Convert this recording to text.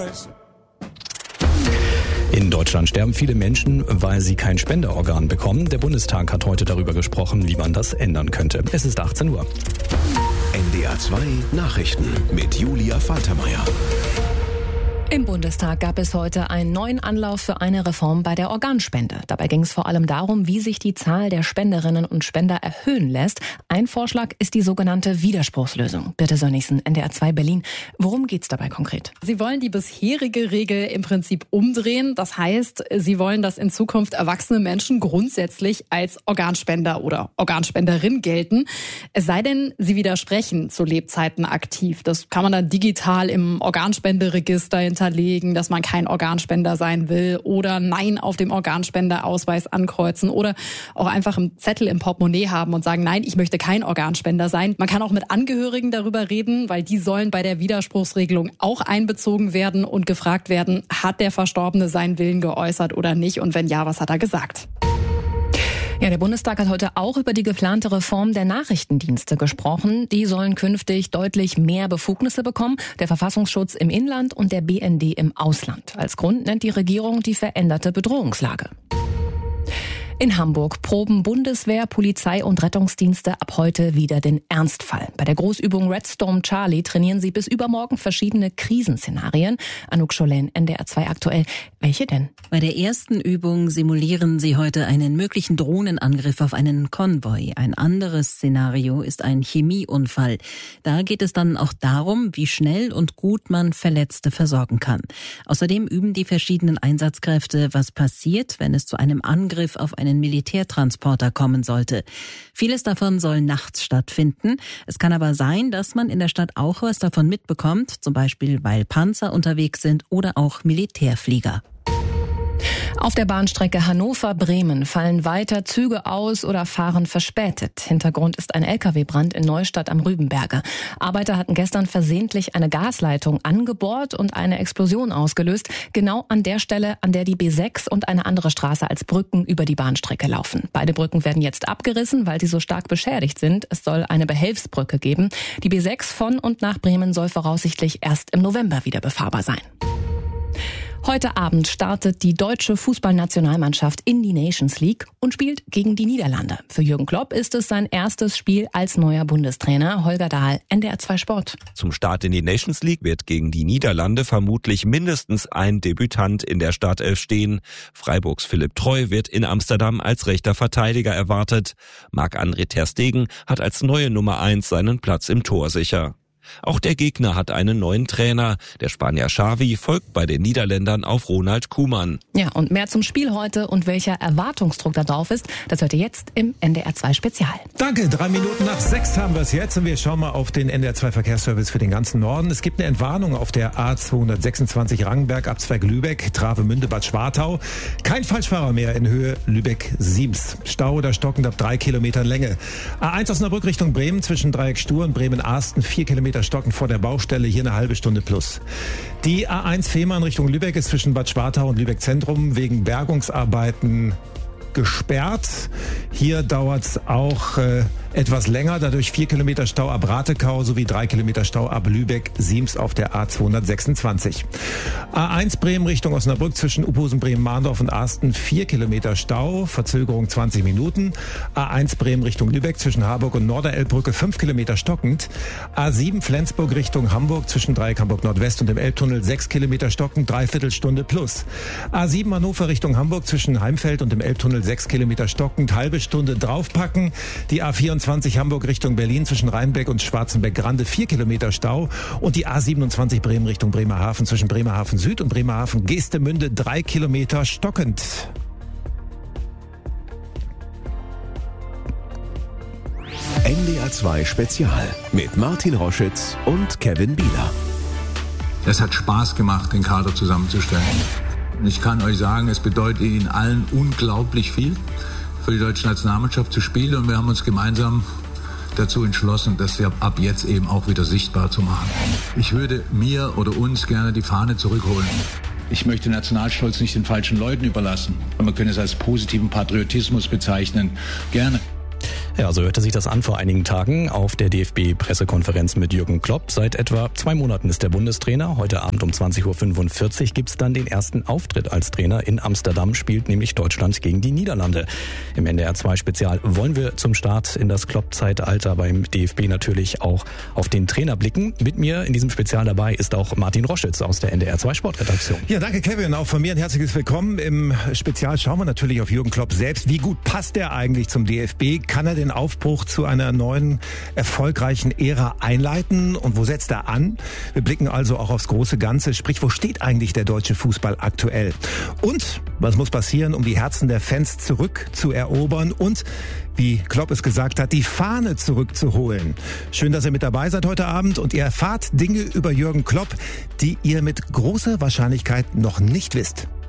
In Deutschland sterben viele Menschen, weil sie kein Spenderorgan bekommen. Der Bundestag hat heute darüber gesprochen, wie man das ändern könnte. Es ist 18 Uhr. NDR 2 Nachrichten mit Julia Faltermeier. Im Bundestag gab es heute einen neuen Anlauf für eine Reform bei der Organspende. Dabei ging es vor allem darum, wie sich die Zahl der Spenderinnen und Spender erhöhen lässt. Ein Vorschlag ist die sogenannte Widerspruchslösung. Birte Sönnigsen, NDR 2 Berlin. Worum geht's dabei konkret? Sie wollen die bisherige Regel im Prinzip umdrehen. Das heißt, Sie wollen, dass in Zukunft erwachsene Menschen grundsätzlich als Organspender oder Organspenderin gelten. Es sei denn, sie widersprechen zu Lebzeiten aktiv. Das kann man dann digital im Organspenderegister hinterlegen, dass man kein Organspender sein will oder Nein auf dem Organspenderausweis ankreuzen oder auch einfach einen Zettel im Portemonnaie haben und sagen, nein, ich möchte kein Organspender sein. Man kann auch mit Angehörigen darüber reden, weil die sollen bei der Widerspruchsregelung auch einbezogen werden und gefragt werden, hat der Verstorbene seinen Willen geäußert oder nicht und wenn ja, was hat er gesagt? Ja, der Bundestag hat heute auch über die geplante Reform der Nachrichtendienste gesprochen. Die sollen künftig deutlich mehr Befugnisse bekommen, der Verfassungsschutz im Inland und der BND im Ausland. Als Grund nennt die Regierung die veränderte Bedrohungslage. In Hamburg proben Bundeswehr, Polizei und Rettungsdienste ab heute wieder den Ernstfall. Bei der Großübung Red Storm Charlie trainieren sie bis übermorgen verschiedene Krisenszenarien. Anouk Scholen, NDR 2 aktuell. Welche denn? Bei der ersten Übung simulieren sie heute einen möglichen Drohnenangriff auf einen Konvoi. Ein anderes Szenario ist ein Chemieunfall. Da geht es dann auch darum, wie schnell und gut man Verletzte versorgen kann. Außerdem üben die verschiedenen Einsatzkräfte, was passiert, wenn es zu einem Angriff auf einen Militärtransporter kommen sollte. Vieles davon soll nachts stattfinden. Es kann aber sein, dass man in der Stadt auch was davon mitbekommt, zum Beispiel weil Panzer unterwegs sind oder auch Militärflieger. Auf der Bahnstrecke Hannover-Bremen fallen weiter Züge aus oder fahren verspätet. Hintergrund ist ein LKW-Brand in Neustadt am Rübenberge. Arbeiter hatten gestern versehentlich eine Gasleitung angebohrt und eine Explosion ausgelöst. Genau an der Stelle, an der die B6 und eine andere Straße als Brücken über die Bahnstrecke laufen. Beide Brücken werden jetzt abgerissen, weil sie so stark beschädigt sind. Es soll eine Behelfsbrücke geben. Die B6 von und nach Bremen soll voraussichtlich erst im November wieder befahrbar sein. Heute Abend startet die deutsche Fußballnationalmannschaft in die Nations League und spielt gegen die Niederlande. Für Jürgen Klopp ist es sein erstes Spiel als neuer Bundestrainer. Holger Dahl, NDR 2 Sport. Zum Start in die Nations League wird gegen die Niederlande vermutlich mindestens ein Debütant in der Startelf stehen. Freiburgs Philipp Treu wird in Amsterdam als rechter Verteidiger erwartet. Marc-André ter Stegen hat als neue Nummer 1 seinen Platz im Tor sicher. Auch der Gegner hat einen neuen Trainer. Der Spanier Xavi folgt bei den Niederländern auf Ronald Koeman. Ja, und mehr zum Spiel heute und welcher Erwartungsdruck da drauf ist, das hört ihr jetzt im NDR 2 Spezial. Danke, 3 Minuten nach 6 haben wir es jetzt und wir schauen mal auf den NDR 2 Verkehrsservice für den ganzen Norden. Es gibt eine Entwarnung auf der A226 Rangenberg ab Zweig-Lübeck, Travemünde, Bad Schwartau. Kein Falschfahrer mehr in Höhe Lübeck-Siems. Stau oder stockend ab 3 Kilometern Länge. A1 Osnabrück Richtung Bremen zwischen Dreieck Stur und Bremen-Arsten 4 Kilometer stockend vor der Baustelle, hier eine halbe Stunde plus. Die A1 Fehmarn Richtung Lübeck ist zwischen Bad Schwartau und Lübeck Zentrum wegen Bergungsarbeiten gesperrt. Hier dauert es auch etwas länger, dadurch 4 Kilometer Stau ab Ratekau sowie 3 Kilometer Stau ab Lübeck-Siems auf der A226. A1 Bremen Richtung Osnabrück zwischen Uphusen, Bremen-Mahndorf und Arsten 4 Kilometer Stau, Verzögerung 20 Minuten. A1 Bremen Richtung Lübeck zwischen Harburg und Norderelbbrücke 5 Kilometer stockend. A7 Flensburg Richtung Hamburg zwischen Dreieck Hamburg Nordwest und dem Elbtunnel 6 Kilometer stockend, dreiviertel Stunde plus. A7 Hannover Richtung Hamburg zwischen Heimfeld und dem Elbtunnel 6 Kilometer stockend, halbe Stunde draufpacken. Die A24 Hamburg Richtung Berlin zwischen Rheinbeck und Schwarzenbeck-Grande 4 Kilometer Stau und die A27 Bremen Richtung Bremerhaven zwischen Bremerhaven Süd und Bremerhaven Geestemünde 3 Kilometer stockend. NDR 2 Spezial mit Martin Roschitz und Kevin Bieler. Es hat Spaß gemacht, den Kader zusammenzustellen. Ich kann euch sagen, es bedeutet Ihnen allen unglaublich viel, für die deutsche Nationalmannschaft zu spielen. Und wir haben uns gemeinsam dazu entschlossen, das ja ab jetzt eben auch wieder sichtbar zu machen. Ich würde mir oder uns gerne die Fahne zurückholen. Ich möchte Nationalstolz nicht den falschen Leuten überlassen. Man könnte es als positiven Patriotismus bezeichnen. Gerne. Ja, so hörte sich das an vor einigen Tagen auf der DFB-Pressekonferenz mit Jürgen Klopp. Seit etwa 2 Monaten ist der Bundestrainer. Heute Abend um 20.45 Uhr gibt's dann den ersten Auftritt als Trainer. In Amsterdam spielt nämlich Deutschland gegen die Niederlande. Im NDR 2 Spezial wollen wir zum Start in das Klopp-Zeitalter beim DFB natürlich auch auf den Trainer blicken. Mit mir in diesem Spezial dabei ist auch Martin Roschitz aus der NDR 2 Sportredaktion. Ja, danke Kevin. Auch von mir ein herzliches Willkommen. Im Spezial schauen wir natürlich auf Jürgen Klopp selbst. Wie gut passt er eigentlich zum DFB? Kann er den Aufbruch zu einer neuen, erfolgreichen Ära einleiten? Und wo setzt er an? Wir blicken also auch aufs große Ganze. Sprich, wo steht eigentlich der deutsche Fußball aktuell? Und was muss passieren, um die Herzen der Fans zurückzuerobern? Und, wie Klopp es gesagt hat, die Fahne zurückzuholen. Schön, dass ihr mit dabei seid heute Abend und ihr erfahrt Dinge über Jürgen Klopp, die ihr mit großer Wahrscheinlichkeit noch nicht wisst.